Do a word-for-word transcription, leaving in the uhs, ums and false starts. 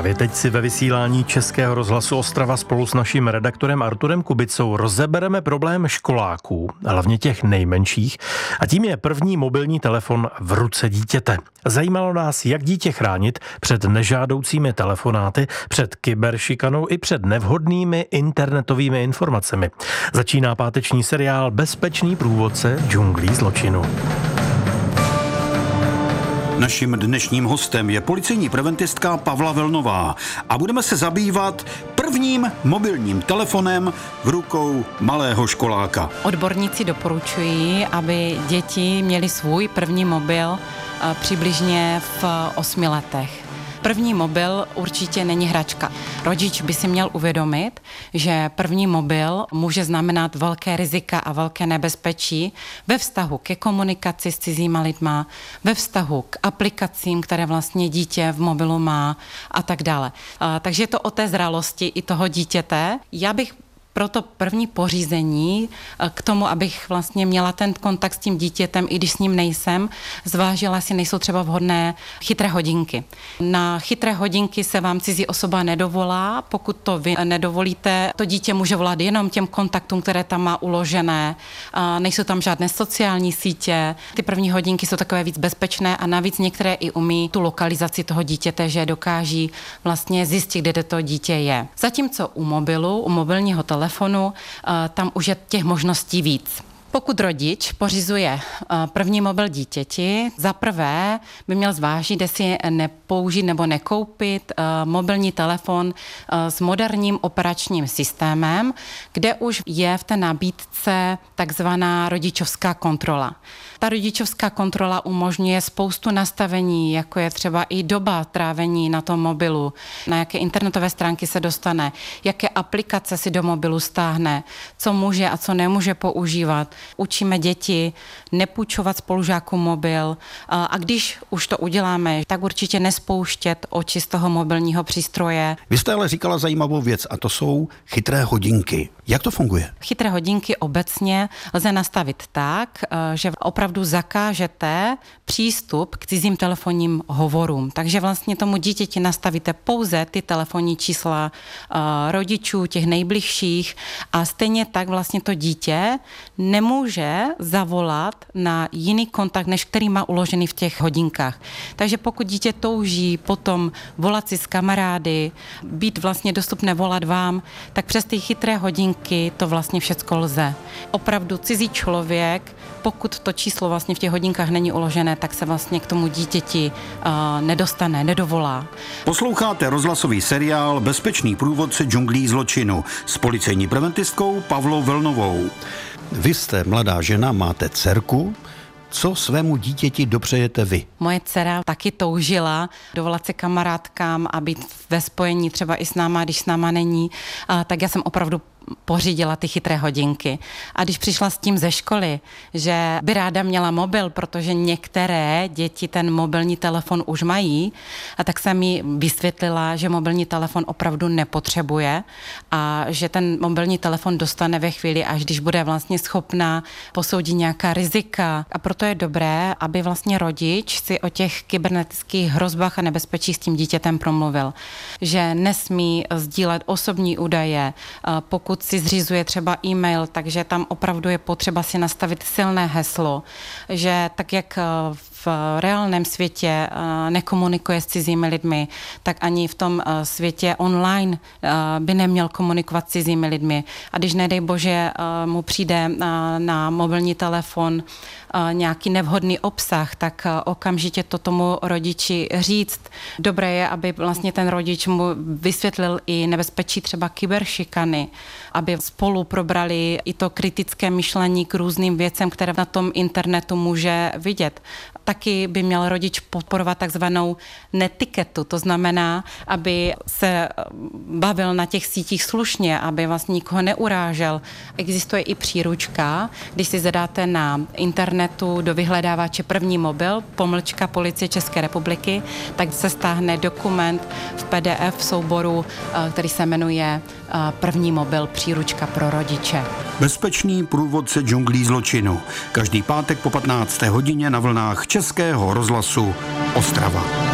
Právě teď si ve vysílání Českého rozhlasu Ostrava spolu s naším redaktorem Arturem Kubicou rozebereme problém školáků, hlavně těch nejmenších, a tím je první mobilní telefon v ruce dítěte. Zajímalo nás, jak dítě chránit před nežádoucími telefonáty, před kyberšikanou i před nevhodnými internetovými informacemi. Začíná páteční seriál Bezpečný průvodce džunglí zločinu. Naším dnešním hostem je policejní preventistka Pavla Vlnová a budeme se zabývat prvním mobilním telefonem v rukou malého školáka. Odborníci doporučují, aby děti měli svůj první mobil přibližně v osmi letech. První mobil určitě není hračka. Rodič by si měl uvědomit, že první mobil může znamenat velké rizika a velké nebezpečí ve vztahu ke komunikaci s cizíma lidma, ve vztahu k aplikacím, které vlastně dítě v mobilu má a tak dále. Takže je to o té zralosti i toho dítěte. Já bych proto první pořízení k tomu, abych vlastně měla ten kontakt s tím dítětem, i když s ním nejsem, zvážila, jestli nejsou třeba vhodné chytré hodinky. Na chytré hodinky se vám cizí osoba nedovolá, pokud to vy nedovolíte, to dítě může volat jenom těm kontaktům, které tam má uložené, nejsou tam žádné sociální sítě, ty první hodinky jsou takové víc bezpečné a navíc některé i umí tu lokalizaci toho dítěte, že dokáží vlastně zjistit, kde to dítě je. Zatímco u mobilu, u mobilního telefonu, telefonu, tam už je těch možností víc. Pokud rodič pořizuje první mobil dítěti, za prvé by měl zvážit, jestli nepoužít nebo nekoupit mobilní telefon s moderním operačním systémem, kde už je v té nabídce takzvaná rodičovská kontrola. Ta rodičovská kontrola umožňuje spoustu nastavení, jako je třeba i doba trávení na tom mobilu, na jaké internetové stránky se dostane, jaké aplikace si do mobilu stáhne, co může a co nemůže používat. Učíme děti nepůjčovat spolužákům mobil a když už to uděláme, tak určitě nespouštět oči z toho mobilního přístroje. Vy jste ale říkala zajímavou věc a to jsou chytré hodinky. Jak to funguje? Chytré hodinky obecně lze nastavit tak, že opravdu zakážete přístup k cizím telefonním hovorům. Takže vlastně tomu dítěti nastavíte pouze ty telefonní čísla rodičů, těch nejbližších a stejně tak vlastně to dítě nemůže zavolat na jiný kontakt, než který má uložený v těch hodinkách. Takže pokud dítě touží potom volat si s kamarády, být vlastně dostupné volat vám, tak přes ty chytré hodinky to vlastně všecko lze. Opravdu cizí člověk, pokud to číslo vlastně v těch hodinkách není uložené, tak se vlastně k tomu dítěti uh, nedostane, nedovolá. Posloucháte rozhlasový seriál Bezpečný průvodce džunglí zločinu s policejní preventistkou Pavlou Vlnovou. Vy jste mladá žena, máte dcerku. Co svému dítěti dopřejete vy? Moje dcera taky toužila dovolat se kamarádkám a být ve spojení třeba i s náma, když s náma není, uh, tak já jsem opravdu pořídila ty chytré hodinky. A když přišla s tím ze školy, že by ráda měla mobil, protože některé děti ten mobilní telefon už mají, a tak jsem jí vysvětlila, že mobilní telefon opravdu nepotřebuje a že ten mobilní telefon dostane ve chvíli, až když bude vlastně schopná posoudit nějaká rizika. A proto je dobré, aby vlastně rodič si o těch kybernetických hrozbách a nebezpečích s tím dítětem promluvil. Že nesmí sdílet osobní údaje, pokud si zřizuje třeba e-mail, takže tam opravdu je potřeba si nastavit silné heslo, že tak jak v reálném světě nekomunikuje s cizími lidmi, tak ani v tom světě online by neměl komunikovat s cizími lidmi. A když nedej bože mu přijde na mobilní telefon nějaký nevhodný obsah, tak okamžitě to tomu rodiči říct. Dobré je, aby vlastně ten rodič mu vysvětlil i nebezpečí třeba kyberšikany, aby spolu probrali i to kritické myšlení k různým věcem, které na tom internetu může vidět. Taky by měl rodič podporovat takzvanou netiketu, to znamená, aby se bavil na těch sítích slušně, aby vlastně nikoho neurážel. Existuje i příručka, když si zadáte na internetu do vyhledávače první mobil, pomlčka Policie České republiky, tak se stáhne dokument v P D F souboru, který se jmenuje První mobil, příručka pro rodiče. Bezpečný průvodce džunglí zločinu. Každý pátek po patnácté hodině na vlnách Českého rozhlasu Ostrava.